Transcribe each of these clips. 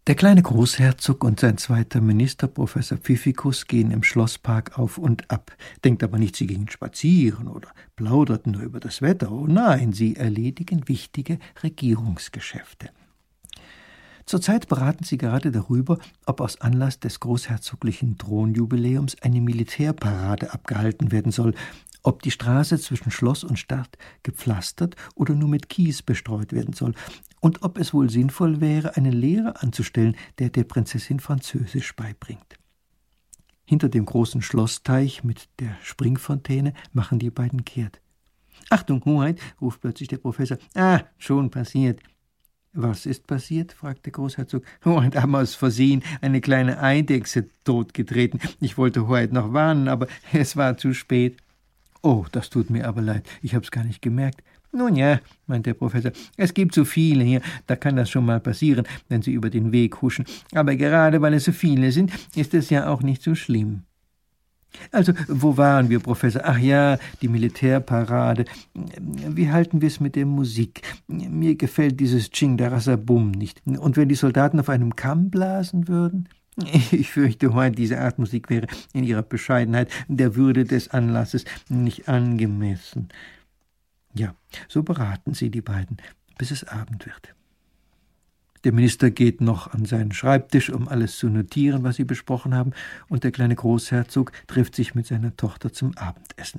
Der kleine Großherzog und sein zweiter Minister, Professor Pfiffikus, gehen im Schlosspark auf und ab. Denkt aber nicht, sie gingen spazieren oder plauderten nur über das Wetter. Oh nein, sie erledigen wichtige Regierungsgeschäfte. Zurzeit beraten sie gerade darüber, ob aus Anlass des großherzoglichen Thronjubiläums eine Militärparade abgehalten werden soll, ob die Straße zwischen Schloss und Stadt gepflastert oder nur mit Kies bestreut werden soll und ob es wohl sinnvoll wäre, einen Lehrer anzustellen, der Prinzessin Französisch beibringt. Hinter dem großen Schlossteich mit der Springfontäne machen die beiden kehrt. »Achtung, Hoheit«, ruft plötzlich der Professor. »Schon passiert.« »Was ist passiert?« fragt der Großherzog. »Hoheit, haben aus Versehen eine kleine Eidechse totgetreten. Ich wollte Hoheit noch warnen, aber es war zu spät.« »Oh, das tut mir aber leid. Ich hab's gar nicht gemerkt.« »Nun ja«, meint der Professor, »es gibt so viele hier, da kann das schon mal passieren, wenn sie über den Weg huschen. Aber gerade weil es so viele sind, ist es ja auch nicht so schlimm.« »Also, wo waren wir, Professor? Ach ja, die Militärparade. Wie halten wir es mit der Musik? Mir gefällt dieses Tsching-Darassa-Bum nicht. Und wenn die Soldaten auf einem Kamm blasen würden?« »Ich fürchte, heute diese Art Musik wäre in ihrer Bescheidenheit der Würde des Anlasses nicht angemessen.« Ja, so beraten sie die beiden, bis es Abend wird. Der Minister geht noch an seinen Schreibtisch, um alles zu notieren, was sie besprochen haben, und der kleine Großherzog trifft sich mit seiner Tochter zum Abendessen.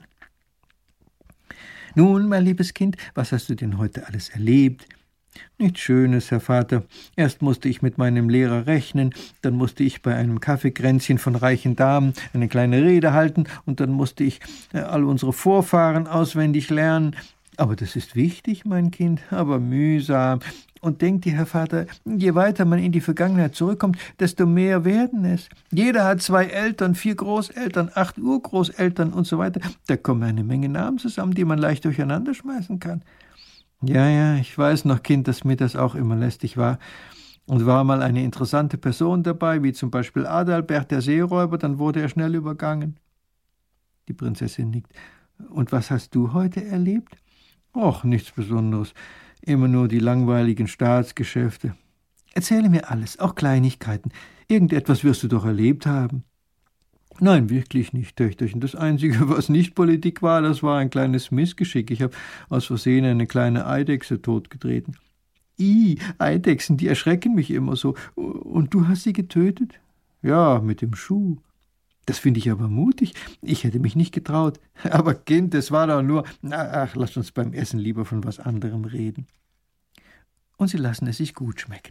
»Nun, mein liebes Kind, was hast du denn heute alles erlebt?« »Nichts Schönes, Herr Vater. Erst musste ich mit meinem Lehrer rechnen, dann musste ich bei einem Kaffeekränzchen von reichen Damen eine kleine Rede halten und dann musste ich all unsere Vorfahren auswendig lernen. Aber das ist wichtig, mein Kind, aber mühsam. Und denkt ihr, Herr Vater, je weiter man in die Vergangenheit zurückkommt, desto mehr werden es. Jeder hat 2 Eltern, 4 Großeltern, 8 Urgroßeltern und so weiter. Da kommen eine Menge Namen zusammen, die man leicht durcheinander schmeißen kann.« »Ja, ich weiß noch, Kind, dass mir das auch immer lästig war. Und war mal eine interessante Person dabei, wie zum Beispiel Adalbert, der Seeräuber, dann wurde er schnell übergangen.« Die Prinzessin nickt. »Und was hast du heute erlebt?« »Och, nichts Besonderes. Immer nur die langweiligen Staatsgeschäfte.« »Erzähle mir alles, auch Kleinigkeiten. Irgendetwas wirst du doch erlebt haben.« »Nein, wirklich nicht, Töchterchen. Das Einzige, was nicht Politik war, das war ein kleines Missgeschick. Ich habe aus Versehen eine kleine Eidechse totgetreten.« Eidechsen, die erschrecken mich immer so. Und du hast sie getötet?« »Ja, mit dem Schuh.« »Das finde ich aber mutig. Ich hätte mich nicht getraut.« »Aber Kind, das war doch nur... Ach, lass uns beim Essen lieber von was anderem reden.« Und sie lassen es sich gut schmecken.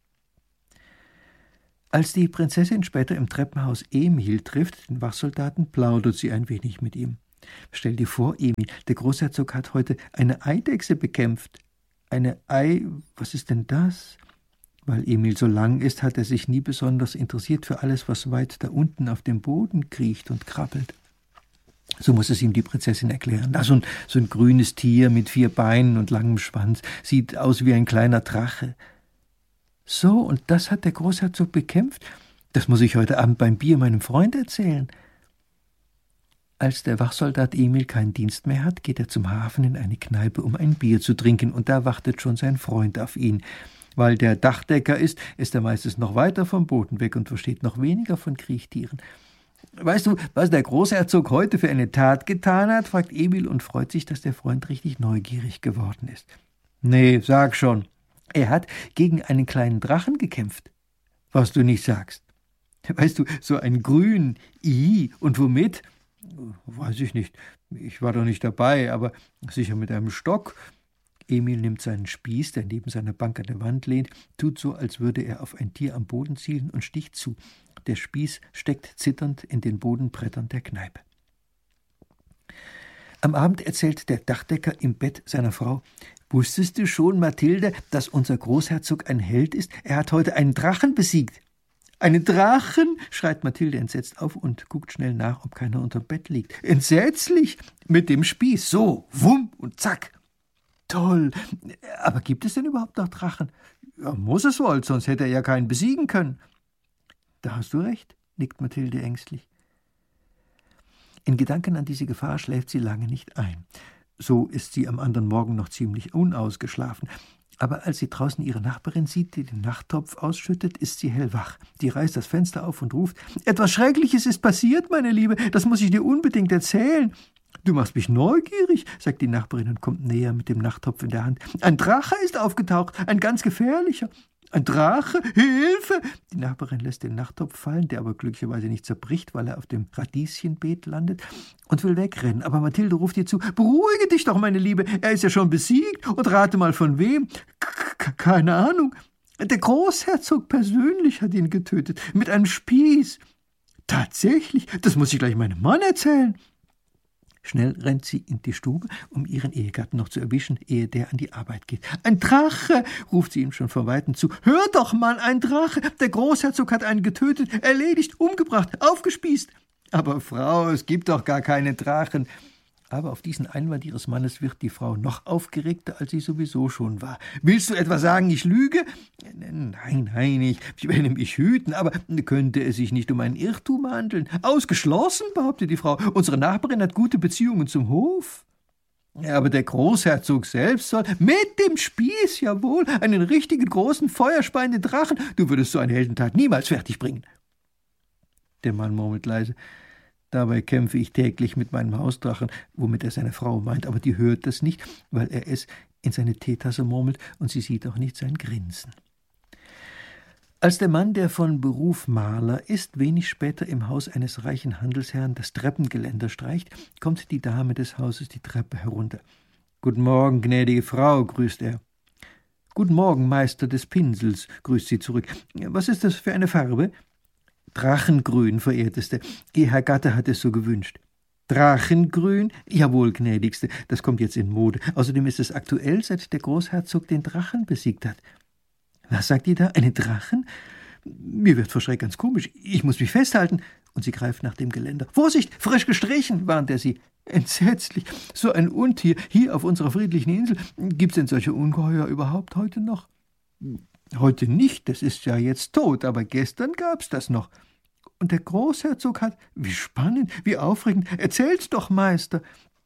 Als die Prinzessin später im Treppenhaus Emil trifft, den Wachsoldaten, plaudert sie ein wenig mit ihm. »Stell dir vor, Emil, der Großherzog hat heute eine Eidechse bekämpft.« Was ist denn das?« Weil Emil so lang ist, hat er sich nie besonders interessiert für alles, was weit da unten auf dem Boden kriecht und krabbelt. So muss es ihm die Prinzessin erklären. So ein grünes Tier mit 4 Beinen und langem Schwanz. Sieht aus wie ein kleiner Drache. »So, und das hat der Großherzog bekämpft? Das muss ich heute Abend beim Bier meinem Freund erzählen.« Als der Wachsoldat Emil keinen Dienst mehr hat, geht er zum Hafen in eine Kneipe, um ein Bier zu trinken, und da wartet schon sein Freund auf ihn. Weil der Dachdecker ist er meistens noch weiter vom Boden weg und versteht noch weniger von Kriechtieren. »Weißt du, was der Großherzog heute für eine Tat getan hat?« fragt Emil und freut sich, dass der Freund richtig neugierig geworden ist. »Nee, sag schon.« »Er hat gegen einen kleinen Drachen gekämpft.« »Was du nicht sagst.« »Weißt du, so ein Grün. Und womit?« »Weiß ich nicht. Ich war doch nicht dabei, aber sicher mit einem Stock.« Emil nimmt seinen Spieß, der neben seiner Bank an der Wand lehnt, tut so, als würde er auf ein Tier am Boden zielen und sticht zu. Der Spieß steckt zitternd in den Bodenbrettern der Kneipe. Am Abend erzählt der Dachdecker im Bett seiner Frau: »Wusstest du schon, Mathilde, dass unser Großherzog ein Held ist? Er hat heute einen Drachen besiegt.« »Einen Drachen?« schreit Mathilde entsetzt auf und guckt schnell nach, ob keiner unterm Bett liegt. »Entsetzlich! Mit dem Spieß, so, wumm und zack!« »Toll! Aber gibt es denn überhaupt noch Drachen?« »Ja, muss es wohl, sonst hätte er ja keinen besiegen können.« »Da hast du recht«, nickt Mathilde ängstlich. In Gedanken an diese Gefahr schläft sie lange nicht ein. So ist sie am anderen Morgen noch ziemlich unausgeschlafen. Aber als sie draußen ihre Nachbarin sieht, die den Nachttopf ausschüttet, ist sie hellwach. Die reißt das Fenster auf und ruft: »Etwas Schreckliches ist passiert, meine Liebe. Das muss ich dir unbedingt erzählen.« »Du machst mich neugierig«, sagt die Nachbarin und kommt näher mit dem Nachttopf in der Hand. »Ein Drache ist aufgetaucht, ein ganz gefährlicher.« »Ein Drache? Hilfe!« Die Nachbarin lässt den Nachttopf fallen, der aber glücklicherweise nicht zerbricht, weil er auf dem Radieschenbeet landet, und will wegrennen. Aber Mathilde ruft ihr zu: »Beruhige dich doch, meine Liebe, er ist ja schon besiegt, und rate mal von wem.« »Keine Ahnung. Der Großherzog persönlich hat ihn getötet, mit einem Spieß.« »Tatsächlich? Das muss ich gleich meinem Mann erzählen.« Schnell rennt sie in die Stube, um ihren Ehegatten noch zu erwischen, ehe der an die Arbeit geht. »Ein Drache«, ruft sie ihm schon von Weitem zu. »Hör doch mal, ein Drache! Der Großherzog hat einen getötet, erledigt, umgebracht, aufgespießt.« »Aber Frau, es gibt doch gar keine Drachen.« Aber auf diesen Einwand ihres Mannes wird die Frau noch aufgeregter, als sie sowieso schon war. »Willst du etwa sagen, ich lüge?« Nein, ich werde mich hüten, aber könnte es sich nicht um einen Irrtum handeln? »Ausgeschlossen«, behauptet die Frau. »Unsere Nachbarin hat gute Beziehungen zum Hof.« »Aber der Großherzog selbst soll mit dem Spieß, jawohl, einen richtigen großen, feuerspeienden Drachen. Du würdest so eine Heldentat niemals fertigbringen.« Der Mann murmelt leise: »Dabei kämpfe ich täglich mit meinem Hausdrachen«, womit er seine Frau meint, aber die hört das nicht, weil er es in seine Teetasse murmelt, und sie sieht auch nicht sein Grinsen. Als der Mann, der von Beruf Maler ist, wenig später im Haus eines reichen Handelsherrn das Treppengeländer streicht, kommt die Dame des Hauses die Treppe herunter. »Guten Morgen, gnädige Frau«, grüßt er. »Guten Morgen, Meister des Pinsels«, grüßt sie zurück. »Was ist das für eine Farbe?« »Drachengrün, verehrteste. Ihr Herr Gatte hat es so gewünscht.« »Drachengrün? Jawohl, gnädigste. Das kommt jetzt in Mode. Außerdem ist es aktuell, seit der Großherzog den Drachen besiegt hat.« »Was sagt ihr da? Einen Drachen? Mir wird vor Schreck ganz komisch. Ich muss mich festhalten.« Und sie greift nach dem Geländer. »Vorsicht, frisch gestrichen«, warnt er sie. »Entsetzlich. So ein Untier hier auf unserer friedlichen Insel. Gibt's denn solche Ungeheuer überhaupt heute noch?« »Heute nicht, das ist ja jetzt tot, aber gestern gab's das noch. Und der Großherzog hat... Wie spannend, wie aufregend. Erzähl's doch, Meister.«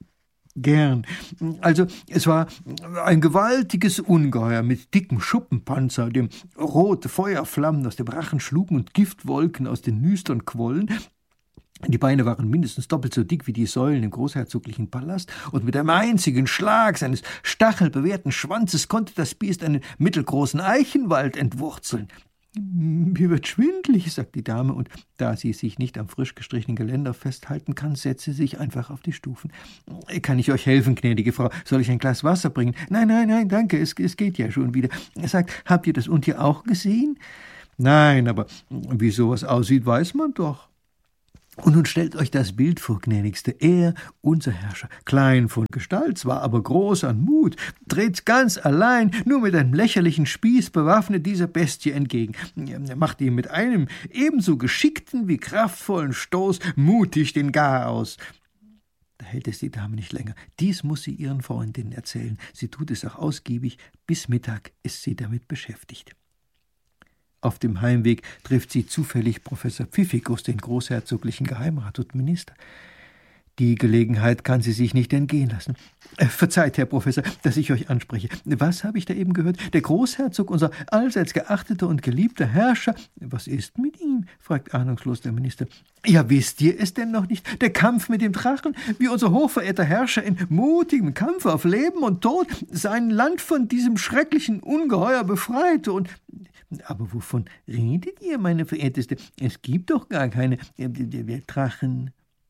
»Gern. Also, es war ein gewaltiges Ungeheuer mit dickem Schuppenpanzer, dem rote Feuerflammen aus dem Rachen schlugen und Giftwolken aus den Nüstern quollen. Die Beine waren mindestens doppelt so dick wie die Säulen im großherzoglichen Palast, und mit einem einzigen Schlag seines stachelbewehrten Schwanzes konnte das Biest einen mittelgroßen Eichenwald entwurzeln.« »Mir wird schwindlig«, sagt die Dame, und da sie sich nicht am frisch gestrichenen Geländer festhalten kann, setzt sie sich einfach auf die Stufen. »Kann ich euch helfen, gnädige Frau? Soll ich ein Glas Wasser bringen?« Nein, danke, es geht ja schon wieder.« Er sagt: »Habt ihr das Untier auch gesehen?« »Nein, aber wie sowas aussieht, weiß man doch.« Und nun stellt euch das Bild vor, gnädigste. Er, unser Herrscher, klein von Gestalt zwar, aber groß an Mut, tritt ganz allein, nur mit einem lächerlichen Spieß bewaffnet dieser Bestie entgegen. Er macht ihm mit einem ebenso geschickten wie kraftvollen Stoß mutig den Garaus. Da hält es die Dame nicht länger. Dies muss sie ihren Freundinnen erzählen. Sie tut es auch ausgiebig. Bis Mittag ist sie damit beschäftigt. Auf dem Heimweg trifft sie zufällig Professor Pfiffikus, den großherzoglichen Geheimrat und Minister. Die Gelegenheit kann sie sich nicht entgehen lassen. »Verzeiht, Herr Professor, dass ich euch anspreche. Was habe ich da eben gehört? Der Großherzog, unser allseits geachteter und geliebter Herrscher.« »Was ist mit ihm?« fragt ahnungslos der Minister. »Ja, wisst ihr es denn noch nicht? Der Kampf mit dem Drachen, wie unser hochverehrter Herrscher in mutigem Kampf auf Leben und Tod sein Land von diesem schrecklichen Ungeheuer befreite und...« »Aber wovon redet ihr, meine Verehrteste? Es gibt doch gar keine Drachen.«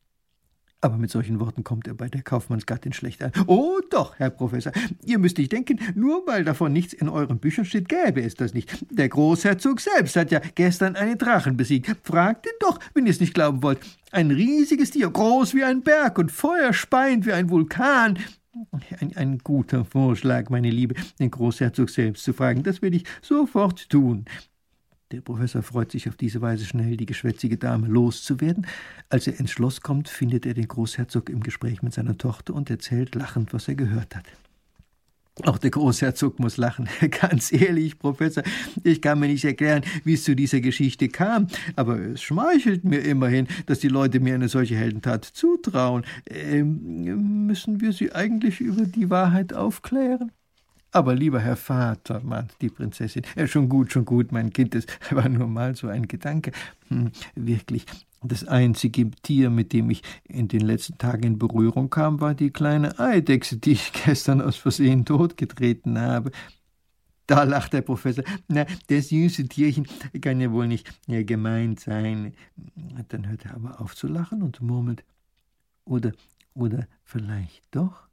Aber mit solchen Worten kommt er bei der Kaufmannsgattin schlecht an. »Oh doch, Herr Professor, ihr müsst nicht denken, nur weil davon nichts in euren Büchern steht, gäbe es das nicht. Der Großherzog selbst hat ja gestern einen Drachen besiegt. Fragt ihn doch, wenn ihr es nicht glauben wollt. Ein riesiges Tier, groß wie ein Berg und feuerspeiend wie ein Vulkan.« Ein guter Vorschlag, meine Liebe, den Großherzog selbst zu fragen. Das will ich sofort tun.« Der Professor freut sich auf diese Weise schnell, die geschwätzige Dame loszuwerden. Als er ins Schloss kommt, findet er den Großherzog im Gespräch mit seiner Tochter und erzählt lachend, was er gehört hat. Auch der Großherzog muss lachen. »Ganz ehrlich, Professor, ich kann mir nicht erklären, wie es zu dieser Geschichte kam, aber es schmeichelt mir immerhin, dass die Leute mir eine solche Heldentat zutrauen. Müssen wir sie eigentlich über die Wahrheit aufklären?« Aber lieber Herr Vater, mahnt die Prinzessin, schon gut, mein Kind, es war nur mal so ein Gedanke. Wirklich, das einzige Tier, mit dem ich in den letzten Tagen in Berührung kam, war die kleine Eidechse, die ich gestern aus Versehen totgetreten habe. Da lacht der Professor. Na, das süße Tierchen kann ja wohl nicht gemeint sein. Dann hört er aber auf zu lachen und murmelt, oder vielleicht doch?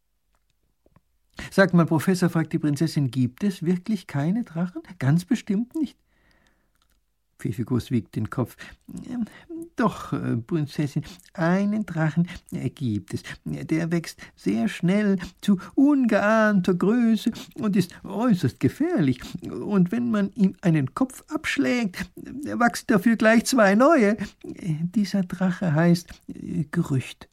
Sag mal, Professor, fragt die Prinzessin, gibt es wirklich keine Drachen? Ganz bestimmt nicht. Pfiffikus wiegt den Kopf. Doch, Prinzessin, einen Drachen gibt es. Der wächst sehr schnell zu ungeahnter Größe und ist äußerst gefährlich. Und wenn man ihm einen Kopf abschlägt, wachsen dafür gleich 2 neue. Dieser Drache heißt Gerücht.